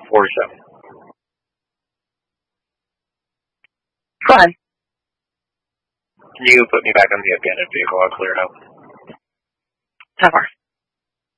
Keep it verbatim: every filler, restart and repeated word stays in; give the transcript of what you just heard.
forty-seven. Go ahead. Can you put me back on the abandoned vehicle? I'll clear it up. How far?